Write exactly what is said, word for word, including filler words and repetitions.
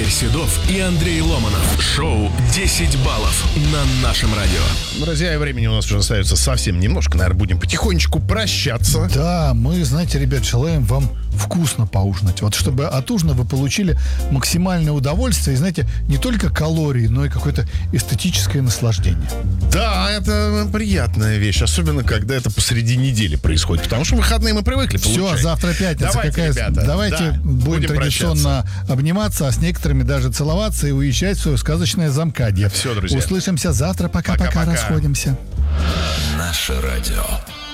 Игорь Седов и Андрей Ломанов. Шоу десять баллов на нашем радио. Друзья, и времени у нас уже остается совсем немножко. Наверное, будем потихонечку прощаться. Да, мы, знаете, ребят, желаем вам вкусно поужинать. Вот чтобы от ужина вы получили максимальное удовольствие. И, знаете, не только калории, но и какое-то эстетическое наслаждение. Да, это приятная вещь. Особенно, когда это посреди недели происходит. Потому что выходные мы привыкли получать. Все, завтра пятница. Давайте, какая... ребята, Давайте да, будем, будем традиционно прощаться. обниматься, а с некоторыми даже целоваться и уезжать в свое сказочное замкадье. Все, друзья. Услышимся завтра. Пока-пока. Пока-пока. Расходимся. Наше радио.